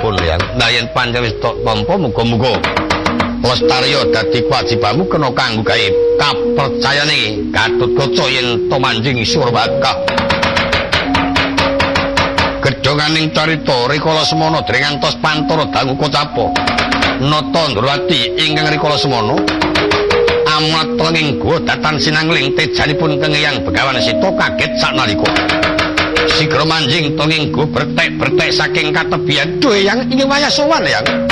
Sampun yang yen pancen wis tampa muga-muga Lestarya dadi kewajibanmu kena kanggo gawe kapercayane Gatotkaca yen to manjing Surbaka. Gedhonganing carita rikala semana dening ngantos Pantara dangu kocapa. Nata Ndrawati ingkang rikala semana amat tenging guwa datan sinangling tejanipun kang Hyang Begawan Sita kaget saknalika. Sigra manjing tenging guwa bertek-bertek saking katebian. Duh Hyang ingkang wayah sowan Hyang.